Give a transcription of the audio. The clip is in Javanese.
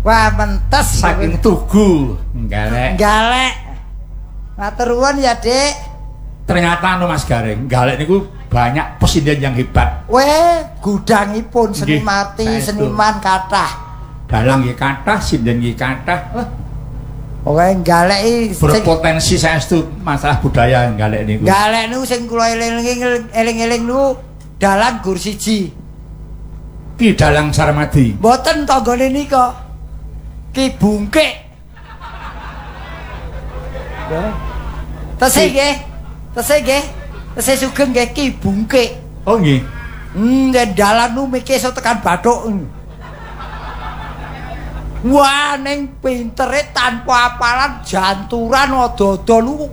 Wah, mentes saking tugu galek. Galek. Matur nuwun ya, Dik. Ternyata anu Mas Gareng, galek niku banyak pesinden yang hebat. Weh, gudangipun seni mati, seniman kathah. Dalang nggih kathah, sinden nggih kathah. Pokoke galek iki berpotensi saestu masalah budaya galek niku. Galek niku sing kula eling-eling niku dalang gur siji. Ki Dalang Sarmadi. Mboten tanggane nika. Ki Bungkik. Tesih nggih. Tesih sugeng nggih Ki Bungkik. Oh nggih. Nek dalan nu mikir iso tekan Bathuk. Wah, ning pintere tanpa apalan janturan odo-odo lu